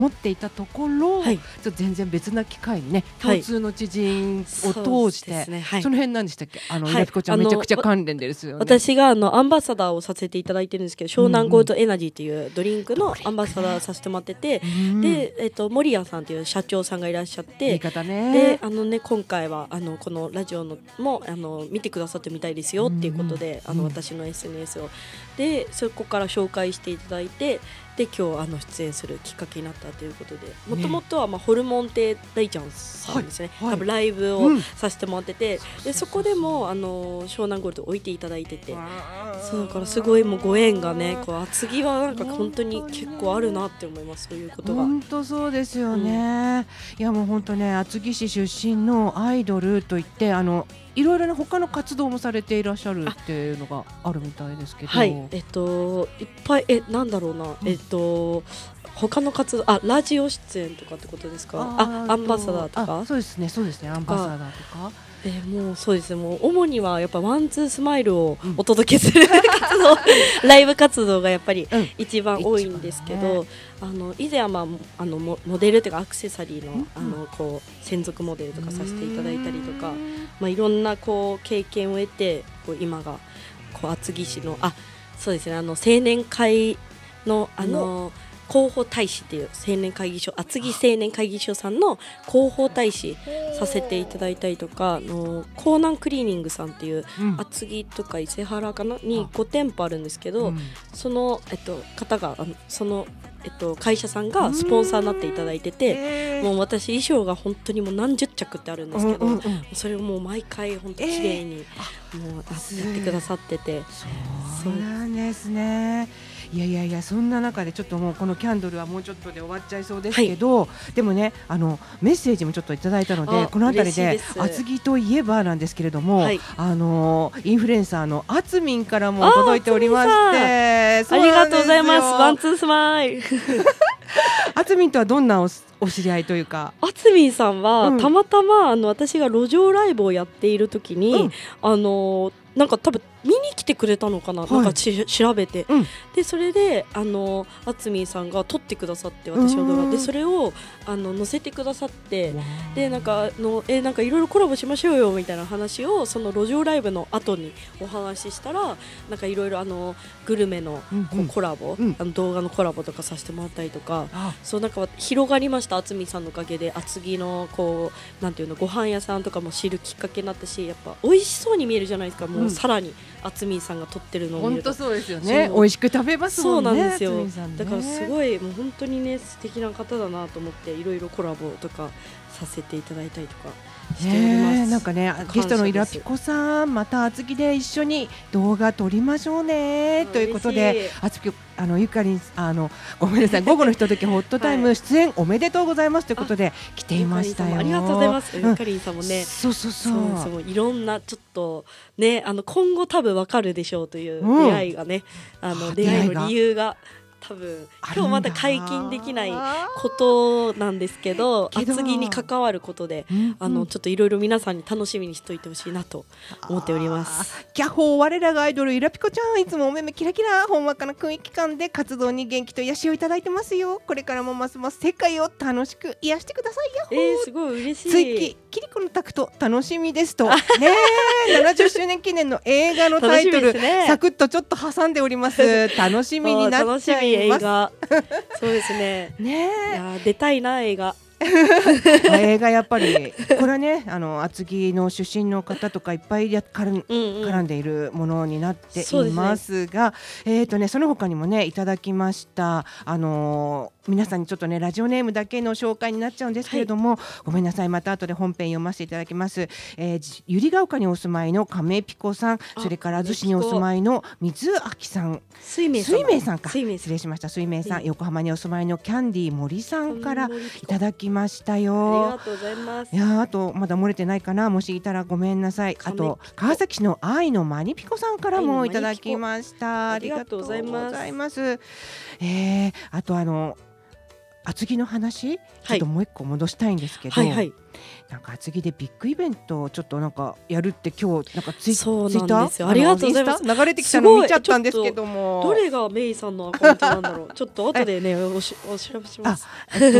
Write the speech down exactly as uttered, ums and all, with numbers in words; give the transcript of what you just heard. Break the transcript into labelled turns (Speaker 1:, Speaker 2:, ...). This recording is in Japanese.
Speaker 1: 思っていたところ、はい、ちょっと全然別な機会にね、共通の知人を通して、はい そ, ねはい、その辺なんでしたっけ、あの、はい、イラピコちゃんめちゃくちゃ関連ですよね。
Speaker 2: 私があのアンバサダーをさせていただいてるんですけど、湘南ゴールドエナジーというドリンクのアンバサダーさせてもらってて、うん、で、えっと、森谷さんという社長さんがいらっしゃって、
Speaker 1: いい方ね、
Speaker 2: であの、ね、今回はあのこのラジオのもあの見てくださってみたいですよっていうことで、うん、あの私の エスエヌエス をでそこから紹介していただいて、で今日あの出演するきっかけになったということで、もともとはまあホルモン亭大ちゃんさんですね、はいはい、多分ライブをさせてもらってて、うん、でそこでもあの湘南ゴールド置いていただいてて、そうだからすごいもうご縁がね、こう厚木はなんか本当に結構あるなって思います。そういうことが
Speaker 1: 本当そうですよね、うん、いやもう本当ね、厚木市出身のアイドルといって、あのいろいろな他の活動もされていらっしゃるっていうのがあるみたいですけど、
Speaker 2: はい、えっといっぱいえなんだろうな、うん、えっと他の活動、あラジオ出演とかってことですか。ああアンバサダーとか。
Speaker 1: そうですねそうですねアンバサダーとか。
Speaker 2: えー、もうそうですね、もう主にはやっぱワンツースマイルをお届けする、うん、活動ライブ活動がやっぱり一番多いんですけど、うん、あの以前は、まあ、あのモデルというかアクセサリーの、うん、あのこう専属モデルとかさせていただいたりとか、まあ、いろんなこう経験を得てこう今がこう厚木市のあそうですねあの青年会のあの広報大使っていう青年会議所厚木青年会議所さんの広報大使させていただいたりとか、あの江南クリーニングさんっていう、うん、厚木とか伊勢原かなにご店舗あるんですけど、うん、その、えっと、方があのその、えっと、会社さんがスポンサーになっていただいてて、もう私衣装が本当にもう何十着ってあるんですけど、うんうんうん、それをもう毎回本当綺麗に、えー、もうやってくださってて、
Speaker 1: そうなんですね。いやいやいや、そんな中でちょっともうこのキャンドルはもうちょっとで終わっちゃいそうですけど、はい、でもねあのメッセージもちょっといただいたので、このあたりで厚木といえばなんですけれども、はい、あのインフルエンサーのあつみんからも届いておりまして、
Speaker 2: ありがとうございます。ワンツースマイル
Speaker 1: あつみんとはどんな お, お知り合いというか。
Speaker 2: あつみんさんは、うん、たまたまあの私が路上ライブをやっている時に、うん、あのなんか多分見に来てくれたのかな、はい、なんかち調べて、うん、でそれであのあつみんさんが撮ってくださって、私の動画でそれをあの載せてくださって、でなんかのえなんかいろいろコラボしましょうよみたいな話をその路上ライブの後にお話ししたら、なんかいろいろあのグルメのこうコラボ、うんうん、あの動画のコラボとかさせてもらったりとか、そうなんか広がりました。あつみんさんのおかげで厚木のこうなんていうのご飯屋さんとかも知るきっかけになったし、やっぱ美味しそうに見えるじゃないですか。もうさらにあつみんさんが撮ってるのを見ると
Speaker 1: 本当そうですよね。美味しく食べますもんね。
Speaker 2: そうなんですよ、ね、だからすごいもう本当にね素敵な方だなと思って、いろいろコラボとかさせていただいたりとかしております。
Speaker 1: なんかねゲストのイラピコさんまた厚木で一緒に動画撮りましょうねということで、厚木あのゆかりんあのごめんなさい午後のひとときホットタイム出演おめでとうございますということで来ていましたよ。
Speaker 2: ありがとうございます。ゆかりんさんもね、
Speaker 1: そうそうそう
Speaker 2: そうそういろんなちょっとねあの今後多分わかるでしょうという出会いがね、うん、あの出会いの理由が多分今日まだ解禁できないことなんですけど、厚木に関わることで、うんうん、あのちょっといろいろ皆さんに楽しみにしておいてほしいなと思っております。
Speaker 1: キャホー我らがアイドルイラピコちゃん、いつもお目目キラキラほんわかな空気感で活動に元気と癒しをいただいてますよ。これからもますます世界を楽しく癒してくださいよ。
Speaker 2: えー、すごい嬉しい。
Speaker 1: ついきキリコのタクト楽しみですとねななじゅっしゅうねん記念の映画のタイトル、ね、サクッとちょっと挟んでおります。楽しみになっちゃいます。
Speaker 2: 映画そうですね。ねいや出たいな映画
Speaker 1: 映画やっぱりこれはねあの厚木の出身の方とかいっぱいや絡ん、うんうん、絡んでいるものになっていますが、ねえーとね、その他にもねいただきましたあのー皆さんにちょっとねラジオネームだけの紹介になっちゃうんですけれども、はい、ごめんなさいまた後で本編読ませていただきます、えー、百合ヶ丘にお住まいの亀ピコさん、それから逗子にお住まいの水明さん、
Speaker 2: 水明
Speaker 1: さん水明さんか失礼しました水明さん、横浜にお住まいのキャンディー森さんからいただきましたよ。
Speaker 2: ありがとうございます。
Speaker 1: いやあとまだ漏れてないかな、もしいたらごめんなさい。あと川崎市の愛のマニピコさんからもいただきました。ありがとうございます。えー、あとあの厚木の話、ちょっともう一個戻したいんですけど、はいはい、なんか厚木でビッグイベントをちょっとなんかやるって今日なんかツイ
Speaker 2: そう
Speaker 1: ツイッター
Speaker 2: ありがとうございます。
Speaker 1: 流れてきたの見ちゃったんですけども、
Speaker 2: どれがメイさんのアカウントなんだろうちょっと後でねおしお調べします。
Speaker 1: えっ